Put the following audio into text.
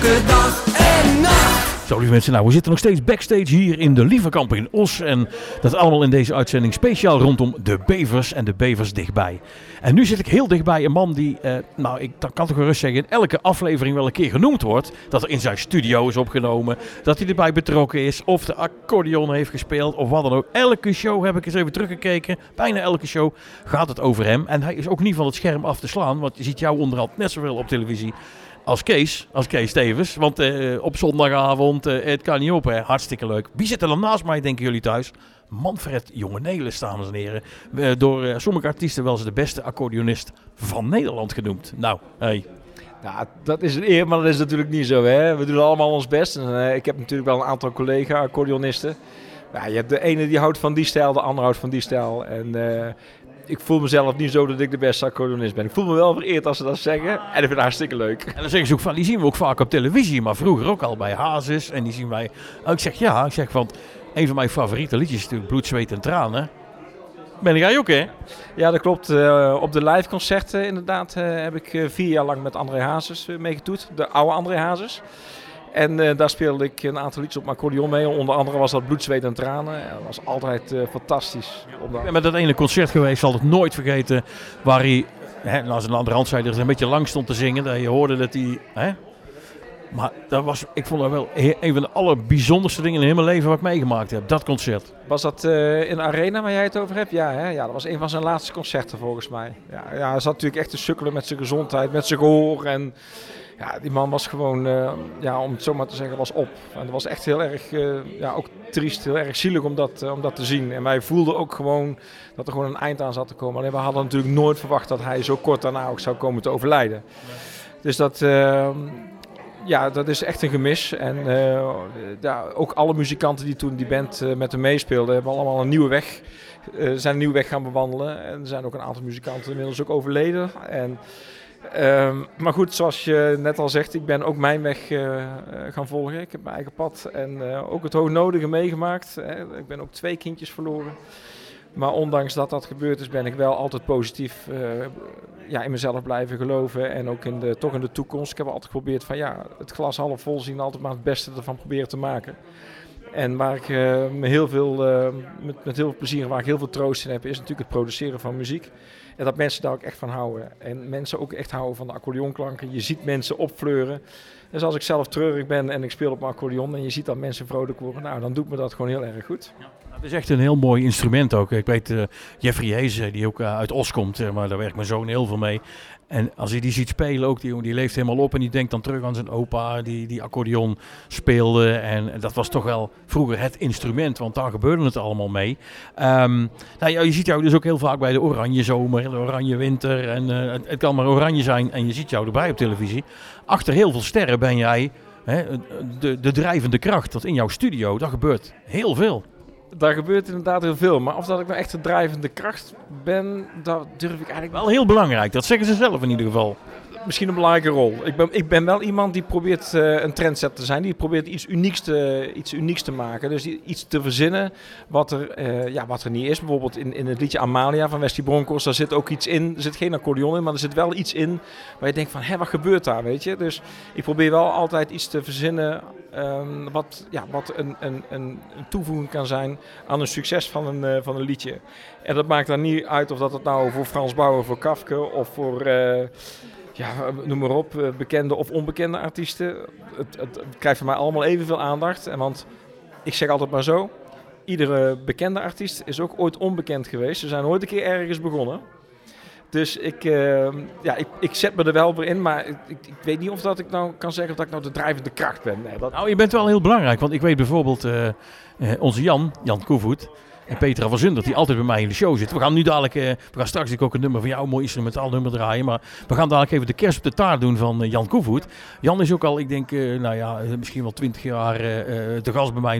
Dag en nacht. Zo, lieve mensen, nou, we zitten nog steeds backstage hier in de Lieverkamp in Os. En dat allemaal in deze uitzending speciaal rondom de bevers en de bevers dichtbij. En nu zit ik heel dichtbij een man die, dat kan toch gerust zeggen, in elke aflevering wel een keer genoemd wordt. Dat er in zijn studio is opgenomen, dat hij erbij betrokken is, of de accordeon heeft gespeeld, of wat dan ook. Elke show heb ik eens even teruggekeken, bijna elke show gaat het over hem. En hij is ook niet van het scherm af te slaan, want je ziet jou onderhand net zoveel op televisie als Kees Stevens. Want op zondagavond, het kan niet op, hè. Hartstikke leuk. Wie zit er dan naast mij, denken jullie thuis? Manfred Jongenelis, dames en heren. Door sommige artiesten wel eens de beste accordeonist van Nederland genoemd. Nou, hey. Ja, dat is een eer, maar dat is natuurlijk niet zo. Hè? We doen allemaal ons best. En, ik heb natuurlijk wel een aantal collega-accordeonisten. Ja, je hebt de ene die houdt van die stijl, de ander houdt van die stijl. En ik voel mezelf niet zo dat ik de beste accordeonist ben. Ik voel me wel vereerd als ze dat zeggen. En ik vind het hartstikke leuk. En dan zeggen ze ook van, die zien we ook vaak op televisie. Maar vroeger ook al bij Hazes. En die zien wij... Ik zeg, want een van mijn favoriete liedjes is natuurlijk Bloed, Zweet en Tranen. Ben jij ook, hè? Ja, dat klopt. Op de live concerten inderdaad heb ik 4 jaar lang met André Hazes meegetoet. De oude André Hazes. En daar speelde ik een aantal liedjes op mijn accordeon mee. Onder andere was dat Bloed, Zweet en Tranen. En dat was altijd fantastisch. Ik ben met dat ene concert geweest, zal het nooit vergeten. Waar hij, als een andere hand zei, er een beetje lang stond te zingen. Dat je hoorde dat hij... Maar ik vond dat wel een van de allerbijzonderste dingen in mijn leven wat ik meegemaakt heb. Dat concert. Was dat in de arena waar jij het over hebt? Ja, hè? Ja, dat was een van zijn laatste concerten volgens mij. Ja, hij zat natuurlijk echt te sukkelen met zijn gezondheid, met zijn gehoor. En ja, die man was gewoon, om het zo maar te zeggen, was op. En dat was echt heel erg, ook triest, heel erg zielig om dat te zien. En wij voelden ook gewoon dat er gewoon een eind aan zat te komen. Alleen we hadden natuurlijk nooit verwacht dat hij zo kort daarna ook zou komen te overlijden. Dus dat is echt een gemis. En ook alle muzikanten die toen die band met hem meespeelden, hebben allemaal zijn een nieuwe weg gaan bewandelen. En er zijn ook een aantal muzikanten inmiddels ook overleden. Maar goed, zoals je net al zegt, ik ben ook mijn weg gaan volgen. Ik heb mijn eigen pad en ook het hoognodige meegemaakt. Ik ben ook 2 kindjes verloren. Maar ondanks dat gebeurd is, ben ik wel altijd positief in mezelf blijven geloven. En ook in de toekomst. Ik heb altijd geprobeerd van het glas half vol zien. Altijd maar het beste ervan proberen te maken. En waar ik met heel veel plezier en waar ik heel veel troost in heb, is natuurlijk het produceren van muziek. En dat mensen daar ook echt van houden. En mensen ook echt houden van de accordeonklanken. Je ziet mensen opfleuren. Dus als ik zelf treurig ben en ik speel op mijn accordeon en je ziet dat mensen vrolijk worden, nou, dan doet me dat gewoon heel erg goed. Ja. Het is echt een heel mooi instrument ook. Ik weet Jeffrey Hees, die ook uit Os komt, maar daar werkt mijn zoon heel veel mee. En als hij die ziet spelen ook, die leeft helemaal op en die denkt dan terug aan zijn opa die accordeon speelde. En dat was toch wel vroeger het instrument, want daar gebeurde het allemaal mee. Je ziet jou dus ook heel vaak bij de oranje zomer, de oranje winter. En het kan maar oranje zijn en je ziet jou erbij op televisie. Achter heel veel sterren ben jij de drijvende kracht. Dat in jouw studio, daar gebeurt heel veel. Daar gebeurt inderdaad heel veel. Maar of dat ik nou echt de drijvende kracht ben, dat durf ik eigenlijk wel heel belangrijk. Dat zeggen ze zelf in ieder geval. Misschien een belangrijke rol. Ik ben wel iemand die probeert een trendsetter te zijn. Die probeert iets unieks te maken. Dus iets te verzinnen wat er niet is. Bijvoorbeeld in het liedje Amalia van Westie Bronkhorst. Daar zit ook iets in. Er zit geen accordeon in, maar er zit wel iets in waar je denkt van, wat gebeurt daar, weet je? Dus ik probeer wel altijd iets te verzinnen wat een toevoeging kan zijn aan een succes van een liedje. En dat maakt dan niet uit of dat het nou voor Frans Bauer, voor Kafka of voor... noem maar op, bekende of onbekende artiesten. Het krijgt voor mij allemaal evenveel aandacht. Want ik zeg altijd maar zo, iedere bekende artiest is ook ooit onbekend geweest. Ze zijn ooit een keer ergens begonnen. Dus ik zet me er wel voor in, maar ik weet niet of dat ik nou kan zeggen dat ik nou de drijvende kracht ben. Nee, Nou, je bent wel heel belangrijk, want ik weet bijvoorbeeld onze Jan Koevoet, en Petra van Zundert, die altijd bij mij in de show zit. We gaan straks ook een nummer van jou, een mooi instrumentaal nummer draaien. Maar we gaan dadelijk even de kerst op de taart doen van Jan Koevoet. Jan is ook al, ik denk, misschien wel 20 jaar te gast bij mij.